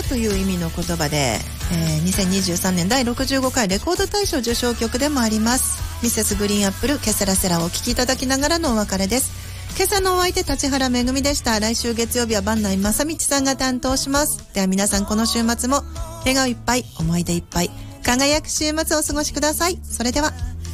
という意味の言葉で、2023年第65回レコード大賞受賞曲でもあります。ミセスグリーンアップルケセラセラをお聴きいただきながらのお別れです。今朝のお相手立原めぐみでした。来週月曜日は番内正道さんが担当します。では皆さん、この週末も笑顔いっぱい、思い出いっぱい、輝く週末をお過ごしください。それでは。